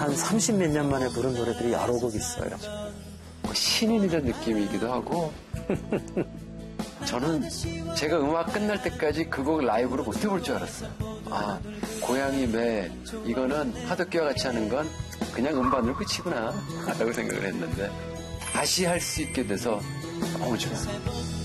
한 30몇 년 만에 부른 노래들이 여러 곡 있어요. 신인이라는 느낌이기도 하고 저는 제가 음악 끝날 때까지 그 곡을 라이브로 못 해볼 줄 알았어요. 아, 고양이 매 이거는 하드키와 같이 하는 건 그냥 음반으로 끝이구나 라고 생각을 했는데 다시 할 수 있게 돼서 너무 좋아요.